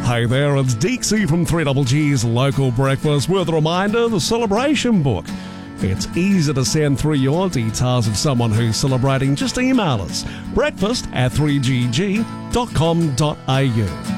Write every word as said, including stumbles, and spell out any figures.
Hey there, it's Deeksy from three G G's Local Breakfast with a reminder, the celebration book. It's easy to send through your details of someone who's celebrating. Just email us, breakfast at three g g dot com dot a u.